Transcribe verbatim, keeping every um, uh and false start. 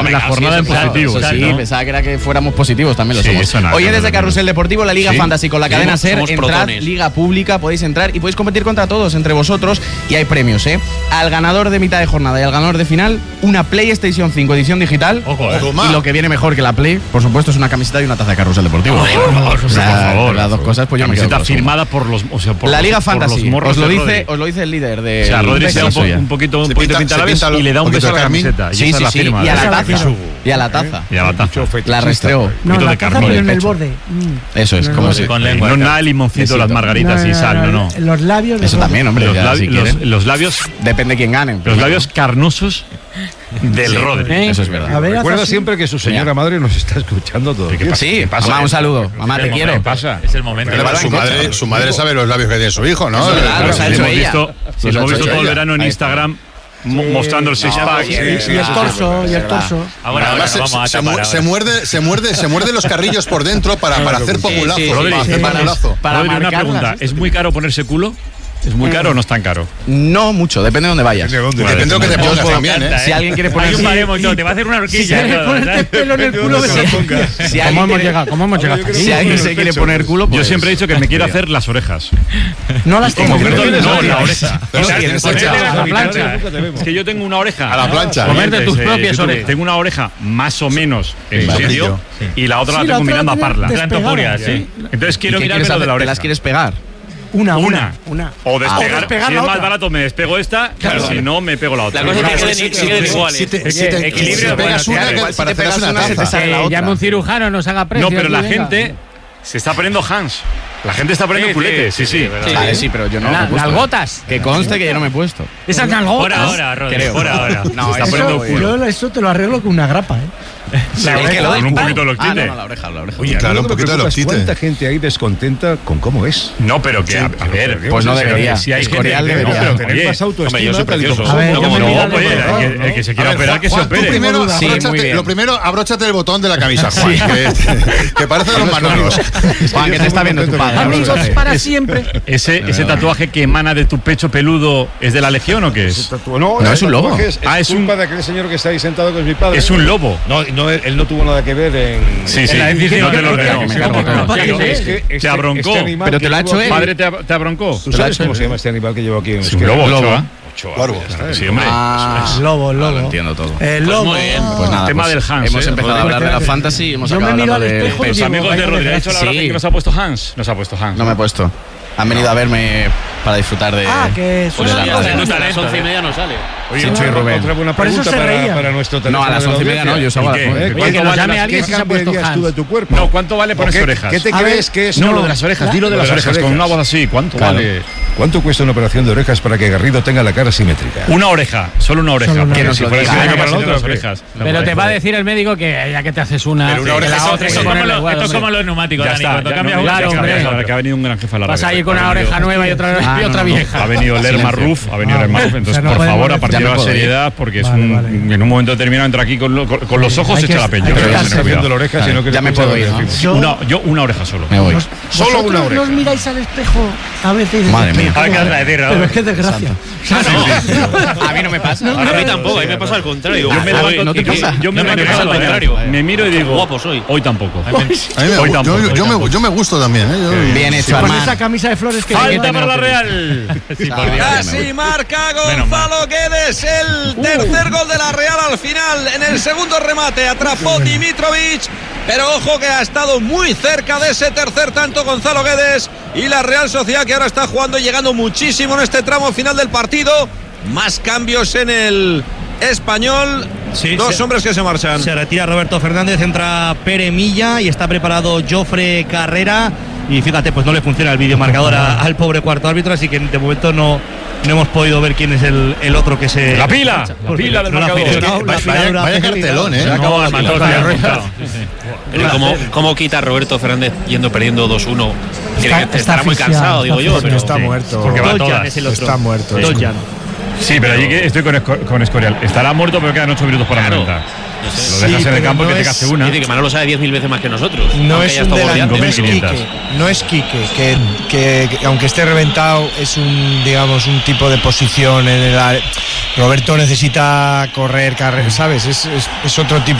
la, la jornada sí, en claro, positivo. Eso sí, ¿no? Pensaba que era que fuéramos positivos, también lo sí, somos. Hoy desde Carrusel Deportivo, la Liga ¿Sí? Fantasy con la cadena somos, SER, somos entrad, protones. Liga Pública, podéis entrar y podéis competir contra todos, entre vosotros, y hay premios, ¿eh? Al ganador de mitad de jornada y al ganador de final, una PlayStation cinco edición digital. Ojo, eh. Y lo que viene mejor que la Play, por supuesto, es una camiseta y una taza de Carrusel Deportivo. Oh, por favor, o sea, por favor, las dos cosas, pues yo me quedo camiseta firmada por los, o sea, por la los, Liga por Fantasy, los os lo dice, Rodri. os lo dice el líder de. O sea, Rodri se da un, po, un poquito, un poquito de pintalabios y le da un beso a la camiseta. Sí, sí, sí. Y a la taza. Y a la taza. Y a la taza. La rastreo. No, la taza pero en el borde. Eso es, como si con lengua. No nada de limoncito, las margaritas y sal, no, no. Los labios. Eso también, hombre. Los, labi los, los labios. Depende de quién gane. Los labios carnosos del sí, Rodri. ¿Eh? Eso es verdad. A ver, recuerda siempre que su señora madre nos está escuchando todo. ¿Qué pasa? Sí, pasa? Mamá, un saludo. Mamá, te quiero. ¿Qué pasa? Es el momento. Pero su madre, su madre sabe los labios que tiene su hijo, ¿no? Claro, lo hemos visto, lo hemos visto todo el verano en Instagram. Sí, mostrando el six pack sí, sí, sí, y el torso y el torso. Ahora, Además, ahora, vamos se, a se, se muerde, se muerde, se muerde los carrillos por dentro para, para hacer populazo, sí, sí, Rodri, para sí, hacer populazo. Para Rodri, una pregunta, ¿es muy caro ponerse culo? ¿Es muy caro o no es tan caro? No mucho, depende de dónde vayas. Depende de dónde, depende de lo que te pongas también, ¿eh? Si alguien quiere poner un baremo, te va a hacer una horquilla. Si quieres ponerte pelo en el culo, si ¿Cómo hemos llegado? ¿Cómo hemos llegado? Si alguien se quiere poner culo, yo siempre he dicho que me quiero hacer las orejas. No las tengo. No, la oreja. A la plancha. Es que yo tengo una oreja. A la plancha. Comerte tus propias orejas. Tengo una oreja más o menos en sitio y la otra la tengo mirando a Parla. Entonces quiero mirarme lo de la oreja. ¿Te las quieres pegar? Una, una, una. O despegar. Ah, despegar si la es más otra. barato, me despego esta. Claro. Si no, me pego la otra. La cosa es que queden iguales. Equilibrio. Pegas una, para pegas una, se te sale la otra. Llame un cirujano, nos haga precio. No, pero la gente se está poniendo Hans. La gente está poniendo culetes, sí, sí. Vale, sí, pero yo no. Nalgotas. Que conste que yo no me he puesto. Esas nalgotas. Por ahora, Rodri. Por ahora. No, se está poniendo culo. Yo eso te lo arreglo con una grapa, ¿eh? La oreja, con un poquito de loctite. Ah, no, no, la oreja, la oreja. Oye, claro, un poquito de loctite. ¿Cuánta gente hay descontenta con cómo es? No, pero que, a, a ver, pues no debería. Si hay Escorial gente, debería. no, pero tener más autoestima tal y como A ver, somos. yo me no, miro oye, de el, que, el que se quiera A ver, operar, que Juan, se opere. Tú primero, Sí, muy abróchate, bien. lo primero, abróchate el botón de la camisa, Juan, que, que parece de los manolos. Juan, que te está viendo tu padre. Amigos para siempre. Ese, ese tatuaje que emana de tu pecho peludo, ¿es de la Legión o qué es? No, No, es un lobo. Es, Ah, es es culpa un- de aquel señor que está ahí sentado que es mi padre. Es un lobo. No, no, él, él no tuvo nada que ver en. Sí, sí. en la decisión No te que lo que creo. me Sí, cargo. no, No, no, es que este- te abroncó. este animal Pero te que lo ha llevo hecho aquí- él. Padre, te, te abroncó. ¿Tú sabes cómo se llama este animal que llevo aquí en Es un Euskera? lobo, Ochoa. Ochoa. Claro. Ya está. Sí, hombre. Ah, Lobo, lo lobo. entiendo todo. El Pues lobo. muy bien. Pues nada, tema pues del Hans, hemos ¿eh? empezado a hablar de la fantasy y hemos Yo me acabado miro hablando al de espejo y Los digo, amigos de vaya Rodri, ¿has hecho la Sí. gracia que nos ha puesto Hans? Nos ha puesto Hans. No me he puesto. Han venido a verme para disfrutar de. Ah, que de suena la bien. radio. A las once y media no sale. Oye, Chicho y otra- Rubén. Otra buena Por eso pregunta se para, reía. para nuestro No, teléfono. a las de la once y media no, audiencia. yo salgo a las ¿Y qué? nueve. ¿Eh? Oye, que ¿Cuánto nos llame valen- alguien qué si se ha puesto cambiarías tú Hans. de tu cuerpo? No, ¿cuánto vale ponerse ¿Qué- orejas? ¿Qué te A ver, crees que es? No, lo de las orejas, dilo de las Lo de las orejas, con una orejas. voz así. ¿Cuánto Claro. vale? ¿Cuánto cuesta una operación de orejas para que Garrido tenga la cara simétrica? Una oreja, solo una oreja. Solo una porque oreja. si Que fuera nos así, lo hay que diga. pasar de las ¿Qué? orejas. Pero te va a decir el médico que ya que te haces una. Pero una que oreja la son- otra hay que son Esto es ponerle como lo- igual, esto es hombre. como los neumáticos, Ya Dani. está, Cuando ya cambias no, una, claro, ya cambias hombre. otra. que ha venido un gran jefe a la Vas radio. a ir con Ha una venido- oreja nueva y otra, Ah, y otra no, no. vieja. Ha venido el Silencio. Marruf, ha venido Ah, el Marruf. o sea, Entonces, no por podemos favor, a decir- partir Ya de me la puedo ir. seriedad, porque es Vale, un, vale. en un momento determinado entra aquí con, lo- con- con los ojos Hay echa que- la peña. hay que Pero estar ten Está cuidado. haciendo la oreja, Vale, sino que ya le me pulsa puedo la ir, ¿no? oreja. Yo- Una, yo una oreja solo. Me voy. Vos- Solo vosotros una oreja. nos miráis al espejo a veces y dices, Madre mía. Ahora, ¿qué vas a decir, pero Raúl? es que desgracia. A mí no me pasa. A mí tampoco, a mí me pasa al contrario. Yo me Hoy- levanto, ¿no te yo- pasa? yo me No me levanto pasa al al contrario. contrario. Me miro y digo, Guapo soy. hoy tampoco. A mí me, Hoy yo, tampoco, yo, hoy yo me, tampoco. yo me gusto también, ¿eh? Yo- Bien hecho, Con Armán. esa camisa de flores que Falta para la Real. Sí, por Dios. Casi marca Gonzalo Guedes el tercer gol de la Real al final. En el segundo remate atrapó Dimitrovic, pero ojo que ha estado muy cerca de ese tercer tanto Gonzalo Guedes. Y la Real Sociedad, que ahora está jugando y llegando muchísimo en este tramo final del partido. Más cambios en el Español. Sí, Dos se- hombres que se marchan. Se retira Roberto Fernández, entra Pere Milla y está preparado Jofre Carrera. Y fíjate, pues no le funciona el videomarcador a- al pobre cuarto árbitro, así que de momento no, no hemos podido ver quién es el, el otro que se. La pila, la Porque pila del no la ha marcador. funcionado, Es que la vaya- fila dura vaya Felipe, cartelón, ¿eh? Se ha acabado el motor, se ha reventado. Pero ¿cómo, ¿Cómo quita Roberto Fernández yendo perdiendo dos uno? Está- Estará está muy asfixiado, cansado, digo yo. está Pero Está muerto. Porque va a Dojan todas. es el otro. Está muerto. Dojan. Sí, pero allí que estoy con, Esco- con Escorial. Estará muerto, pero quedan ocho minutos para Claro. noventa. No sé. Lo dejas Sí, en el pero campo y no que te es- case una. Dice que Manolo sabe diez mil veces más que nosotros. No aunque es haya un estado delantero, goleando. no es cinco mil Quique, quinientos. no es Quique, que, que, que aunque esté reventado es un, digamos, un tipo de posición en el área. Roberto necesita correr, carrer, ¿sabes? Es, es, es otro tipo